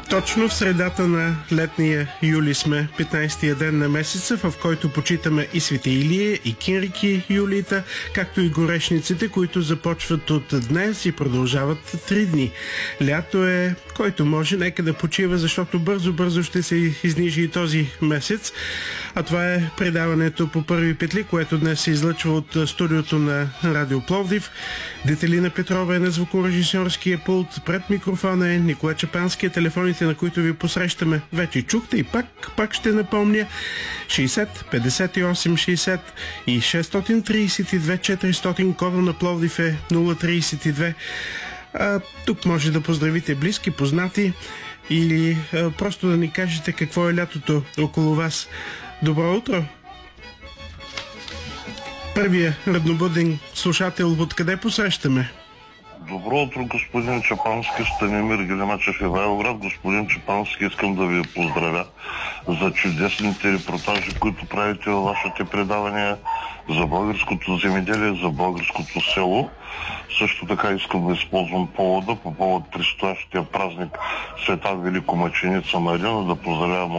Точно в средата на летния юли сме, 15-тия ден на месеца, в който почитаме и Свети Илия, и Кинрики Юлита, както и горешниците, които започват от днес и продължават 3 дни. Лято е, който може, нека да почива, защото бързо ще се изнижи и този месец. А това е предаването по първи петли, което днес се излъчва от студиото на Радио Пловдив. Детелина Петрова е на звукорежисьорския пулт, пред микрофона е Николай Чапански, телефоните, на които ви посрещаме, вече чухте и пак ще напомня: 60 58 60 и 632 400, кода на Пловдив е 032. Тук може да поздравите близки, познати или просто да ни кажете какво е лятото около вас. Добро утро! Първия раднобуден слушател, откъде посрещаме? Добро утро, господин Чапански, Станимир Гелемачев, Ивайловград. Господин Чапански, искам да ви поздравя за чудесните репортажи, които правите във вашите предавания за българското земеделие, за българското село. Също така искам да използвам повода по повод предстоящия празник Света Великомъченица Марина, да поздравя